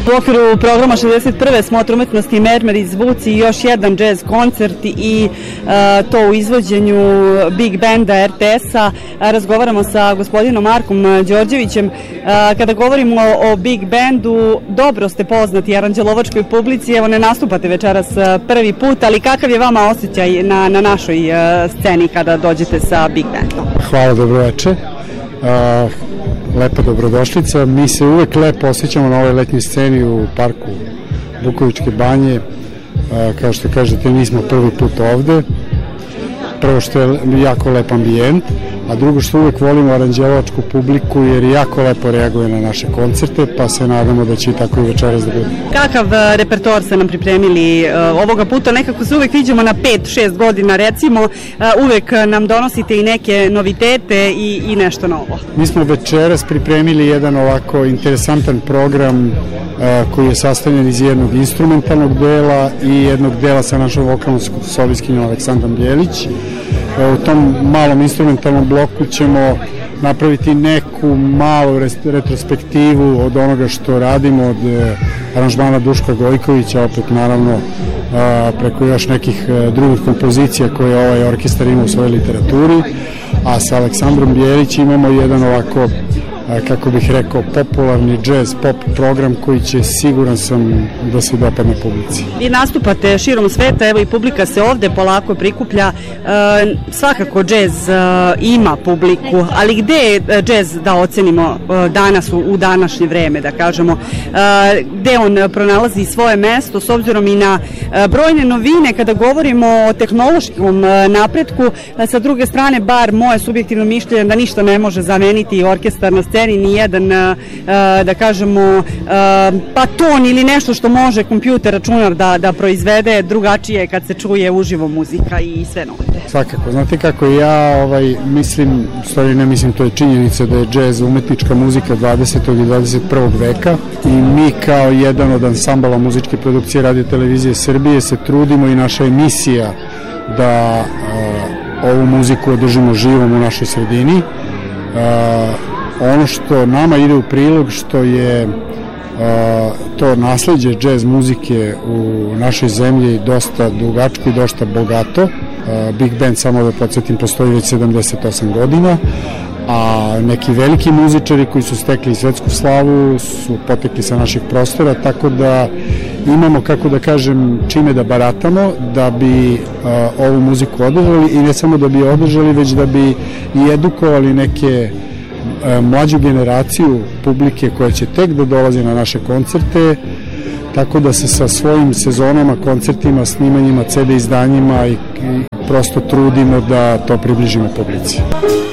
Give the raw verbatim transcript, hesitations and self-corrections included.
U okviru programa šezdeset prve Smotra umetnosti Mermeri zvuci i još jedan džez koncert i uh, to u izvođenju Big Banda er te es-a. Razgovaramo sa gospodinom Markom Đorđevićem. Uh, kada govorimo o, o Big Bandu, dobro ste poznati aranđelovačkoj publici, evo ne nastupate večeras prvi put, ali kakav je vama osjećaj na, na našoj uh, sceni kada dođete sa Big Bandom? Hvala, dobroveče. Uh, lepa dobrodošlica. Mi se uvek lepo osjećamo na ovoj letnjoj sceni u parku Bukovičke banje. Uh, kao što kažete, nismo prvi put ovde. Prvo što je jako lep ambijent, a drugo što uvek volimo aranđelovačku publiku jer jako lepo reaguje na naše koncerte, pa se nadamo da će i tako i večeras da bude. Kakav repertoar ste nam pripremili uh, ovoga puta? Nekako se uvek viđamo na pet šest godina recimo, uh, uvek nam donosite i neke novitete i, i nešto novo. Mi smo večeras pripremili jedan ovako interesantan program uh, koji je sastavljen iz jednog instrumentalnog dela i jednog dela sa našom vokalnom solistkinjom Aleksandrom Bjelić. U tom malom instrumentalnom bloku ćemo napraviti neku malu retrospektivu od onoga što radimo, od aranžmana Duška Gojkovića, opet naravno preko još nekih drugih kompozicija koje ovaj orkestar ima u svojoj literaturi, a sa Aleksandrom Bjelić imamo jedan ovako, kako bih rekao, popularni jazz pop program koji će, siguran sam, da se dopadne publici. Vi nastupate širom sveta, evo i publika se ovde polako prikuplja. E, svakako jazz e, ima publiku, ali gde je jazz, da ocenimo e, danas u, u današnje vreme, da kažemo, e, gde on pronalazi svoje mesto s obzirom i na e, brojne novine kada govorimo o tehnološkom e, napretku. E, sa druge strane, bar moje subjektivno mišljenje da ništa ne može zameniti orkestar na sceni, ni jedan, da kažemo, pa ton ili nešto što može kompjuter, računar da, da proizvede, drugačije kad se čuje uživo muzika i sve note. Svakako, znate kako ja ovaj, mislim, stvari ne mislim, to je činjenica da je džez umetnička muzika dvadesetog i dvadeset prvog veka i mi kao jedan od ansambala muzičke produkcije Radio Televizije Srbije se trudimo i naša emisija da uh, ovu muziku održimo živom u našoj sredini. Uh, Ono što nama ide u prilog, što je uh, to nasleđe džez muzike u našoj zemlji dosta dugačko i dosta bogato. Uh, Big Band, samo da podsjetim, postoji već sedamdeset osam godina, a neki veliki muzičari koji su stekli svetsku slavu su potekli sa naših prostora, tako da imamo, kako da kažem, čime da baratamo da bi uh, ovu muziku održali i ne samo da bi je održali, već da bi i edukovali neke mlađu generaciju publike koja će tek da dolazi na naše koncerte, tako da se sa svojim sezonama, koncertima, snimanjima, ce de izdanjima i, i prosto trudimo da to približimo publici.